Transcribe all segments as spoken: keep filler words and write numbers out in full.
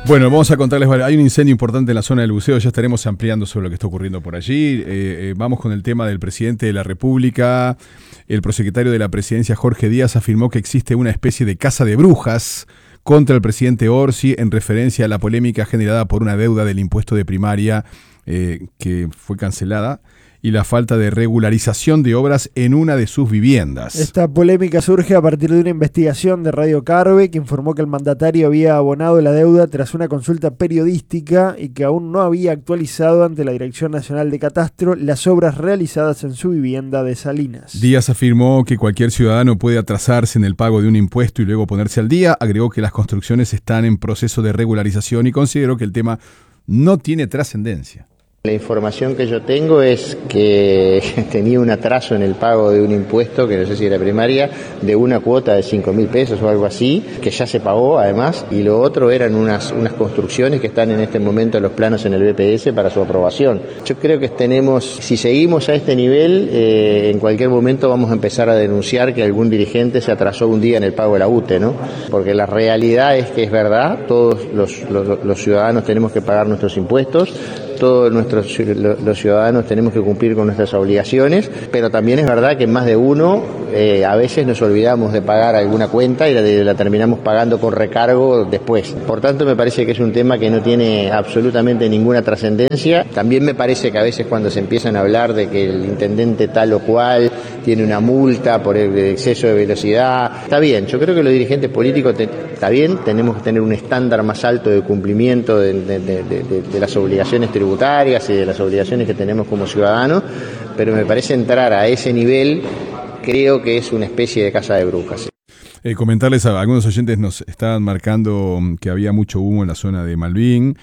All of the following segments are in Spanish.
Bueno, vamos a contarles, hay un incendio importante en la zona del buceo, ya estaremos ampliando sobre lo que está ocurriendo por allí. Eh, eh, vamos con el tema del presidente de la República. El prosecretario de la Presidencia, Jorge Díaz, afirmó que existe una especie de casa de brujas contra el presidente Orsi en referencia a la polémica generada por una deuda del impuesto de primaria eh, que fue cancelada y la falta de regularización de obras en una de sus viviendas. Esta polémica surge a partir de una investigación de Radio Carve que informó que el mandatario había abonado la deuda tras una consulta periodística y que aún no había actualizado ante la Dirección Nacional de Catastro las obras realizadas en su vivienda de Salinas. Díaz afirmó que cualquier ciudadano puede atrasarse en el pago de un impuesto y luego ponerse al día. Agregó que las construcciones están en proceso de regularización y consideró que el tema no tiene trascendencia. La información que yo tengo es que tenía un atraso en el pago de un impuesto, que no sé si era primaria, de una cuota de cinco mil pesos o algo así, que ya se pagó además, y lo otro eran unas, unas construcciones que están en este momento en los planos en el B P S para su aprobación. Yo creo que tenemos, si seguimos a este nivel, eh, en cualquier momento vamos a empezar a denunciar que algún dirigente se atrasó un día en el pago de la U T E, ¿no? Porque la realidad es que es verdad, todos los, los, los ciudadanos tenemos que pagar nuestros impuestos, todos nuestros los ciudadanos tenemos que cumplir con nuestras obligaciones, pero también es verdad que más de uno eh, a veces nos olvidamos de pagar alguna cuenta y la, la terminamos pagando con recargo después. Por tanto, me parece que es un tema que no tiene absolutamente ninguna trascendencia. También me parece que a veces cuando se empiezan a hablar de que el intendente tal o cual tiene una multa por el exceso de velocidad, está bien, yo creo que los dirigentes políticos te, está bien, tenemos que tener un estándar más alto de cumplimiento de, de, de, de, de las obligaciones tributarias y de las obligaciones que tenemos como ciudadanos, pero me parece entrar a ese nivel, creo que es una especie de casa de brujas. Eh, comentarles a algunos oyentes, nos estaban marcando que había mucho humo en la zona de Malvin.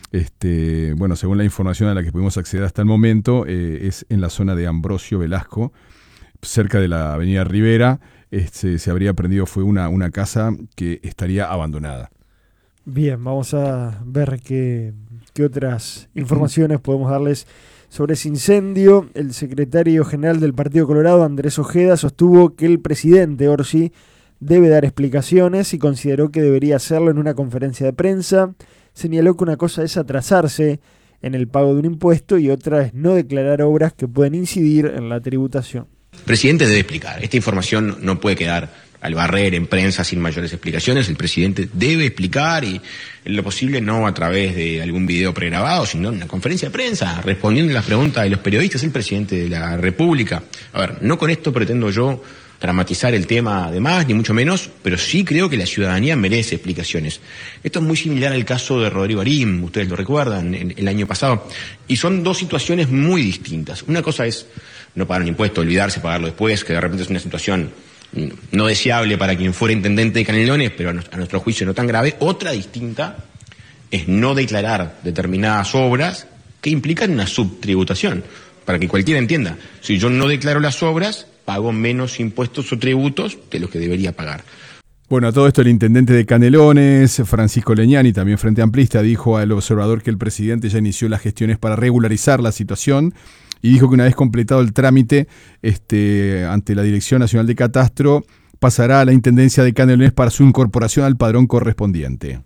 Este, bueno, según la información a la que pudimos acceder hasta el momento, eh, es en la zona de Ambrosio Velasco, cerca de la avenida Rivera. Este, se habría prendido, fue una, una casa que estaría abandonada. Bien, vamos a ver qué, qué otras informaciones podemos darles sobre ese incendio. El secretario general del Partido Colorado, Andrés Ojeda, sostuvo que el presidente Orsi debe dar explicaciones y consideró que debería hacerlo en una conferencia de prensa. Señaló que una cosa es atrasarse en el pago de un impuesto y otra es no declarar obras que pueden incidir en la tributación. El presidente debe explicar. Esta información no puede quedar al barrer en prensa sin mayores explicaciones. El presidente debe explicar y en lo posible no a través de algún video pregrabado, sino en una conferencia de prensa, respondiendo a las preguntas de los periodistas, el presidente de la República. A ver, no con esto pretendo yo dramatizar el tema de más, ni mucho menos, pero sí creo que la ciudadanía merece explicaciones. Esto es muy similar al caso de Rodrigo Arim, ustedes lo recuerdan, el, el año pasado, y son dos situaciones muy distintas. Una cosa es no pagar un impuesto, olvidarse, pagarlo después, que de repente es una situación no deseable para quien fuera intendente de Canelones, pero a nuestro juicio no tan grave. Otra distinta es no declarar determinadas obras que implican una subtributación, para que cualquiera entienda. Si yo no declaro las obras, pago menos impuestos o tributos de los que debería pagar. Bueno, a todo esto el intendente de Canelones, Francisco Leñani, también Frente Amplista, dijo al observador que el presidente ya inició las gestiones para regularizar la situación y dijo que una vez completado el trámite este, ante la Dirección Nacional de Catastro, pasará a la Intendencia de Canelones para su incorporación al padrón correspondiente.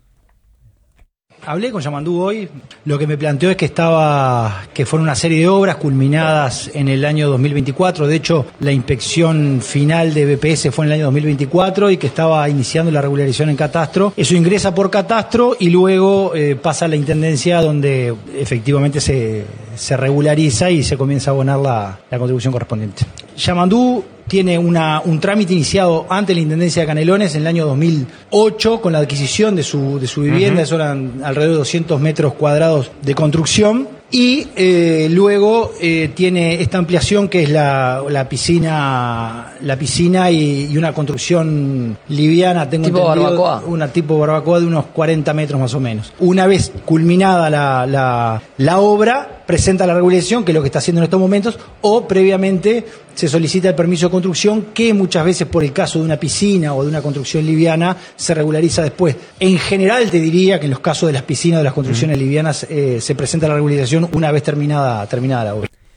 Hablé con Yamandú hoy, lo que me planteó es que estaba, que fueron una serie de obras culminadas en el año dos mil veinticuatro, de hecho la inspección final de B P S fue en el año dos mil veinticuatro y que estaba iniciando la regularización en Catastro. Eso ingresa por Catastro y luego eh, pasa a la Intendencia donde efectivamente se, se regulariza y se comienza a abonar la, la contribución correspondiente. Yamandú tiene una, un trámite iniciado ante la Intendencia de Canelones en el año dos mil ocho con la adquisición de su, de su vivienda, uh-huh. Eso eran alrededor de doscientos metros cuadrados de construcción. Y eh, luego eh, tiene esta ampliación que es la, la piscina la piscina y, y una construcción liviana, tengo tipo entendido, barbacoa. Una tipo barbacoa de unos cuarenta metros más o menos. Una vez culminada la, la, la obra, presenta la regulación, que es lo que está haciendo en estos momentos, o previamente se solicita el permiso de construcción, que muchas veces por el caso de una piscina o de una construcción liviana se regulariza después. En general te diría que en los casos de las piscinas o de las construcciones mm. livianas eh, se presenta la regularización una vez terminada, terminada la obra.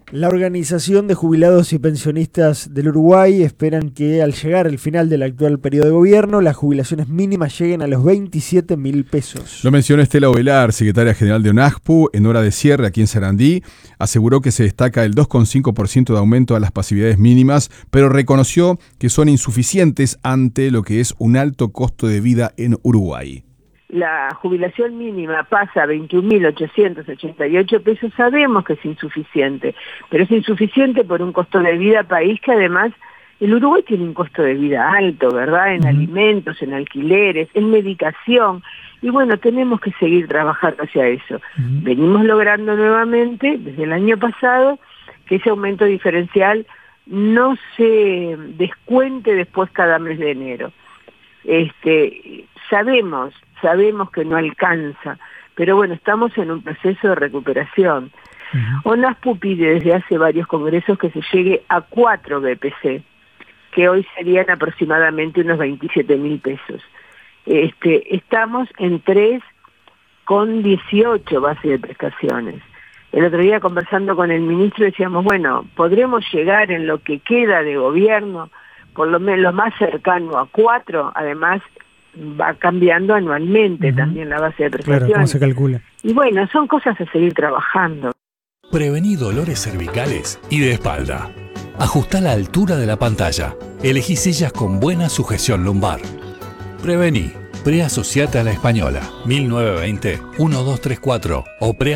La Organización de Jubilados y Pensionistas del Uruguay esperan que al llegar el final del actual periodo de gobierno, las jubilaciones mínimas lleguen a los veintisiete mil pesos. Lo mencionó Estela Ovelar, secretaria general de ONAJPU, en hora de cierre aquí en Sarandí. Aseguró que se destaca el dos coma cinco por ciento de aumento a las pasividades mínimas, pero reconoció que son insuficientes ante lo que es un alto costo de vida en Uruguay. La jubilación mínima pasa a veintiún mil ochocientos ochenta y ocho pesos, sabemos que es insuficiente, pero es insuficiente por un costo de vida país que además el Uruguay tiene un costo de vida alto, ¿verdad? En uh-huh. alimentos, en alquileres, en medicación, y bueno, tenemos que seguir trabajando hacia eso. Uh-huh. Venimos logrando nuevamente, desde el año pasado, que ese aumento diferencial no se descuente después cada mes de enero. Este, sabemos Sabemos que no alcanza, pero bueno, estamos en un proceso de recuperación. Uh-huh. ONAJPU pide desde hace varios congresos que se llegue a cuatro B P C, que hoy serían aproximadamente unos veintisiete mil pesos. Este, estamos en tres con dieciocho bases de prestaciones. El otro día conversando con el ministro decíamos, bueno, podremos llegar en lo que queda de gobierno, por lo menos lo más cercano a cuatro, además va cambiando anualmente uh-huh. también la base de prestaciones. Claro, ¿cómo se calcula? Y bueno, son cosas a seguir trabajando. Prevení dolores cervicales y de espalda. Ajustá la altura de la pantalla. Elegí sillas con buena sujeción lumbar. Prevení. Preasociate a La Española. mil novecientos veinte, uno dos tres cuatro o pre